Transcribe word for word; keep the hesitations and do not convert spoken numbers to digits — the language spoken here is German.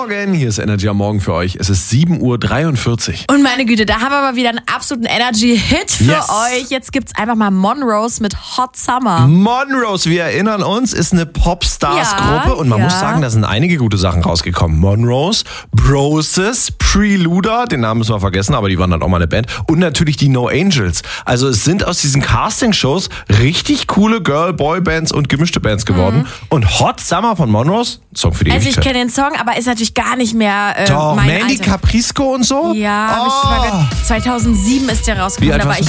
Morgen, hier ist Energy am Morgen für euch. Es ist sieben Uhr dreiundvierzig. Und meine Güte, da haben wir mal wieder einen absoluten Energy-Hit für Yes. euch. Jetzt gibt's einfach mal Monrose mit Hot Summer. Monrose, wir erinnern uns, ist eine Popstars-Gruppe Ja, und man ja. muss sagen, da sind einige gute Sachen rausgekommen. Monrose, Broses, Preluder, den Namen müssen wir vergessen, aber die waren dann auch mal eine Band. Und natürlich die No Angels. Also es sind aus diesen Casting-Shows richtig coole Girl-Boy-Bands und gemischte Bands geworden. Mhm. Und Hot Summer von Monrose, Song für die Also ich Ewigkeit. kenne den Song, aber ist natürlich gar nicht mehr äh, Doch, mein Mandy Alter. Caprisco und so? Ja, hab Oh. ich mal ge- zweitausendsieben ist der rausgekommen. Wie alt Da war warst ich